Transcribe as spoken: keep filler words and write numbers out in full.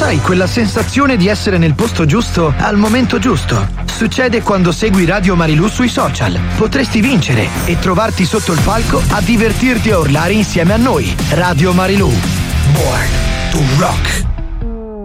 Sai, quella sensazione di essere nel posto giusto al momento giusto. Succede quando segui Radio Marilù sui social. Potresti vincere e trovarti sotto il palco a divertirti e urlare insieme a noi. Radio Marilù. Born to rock.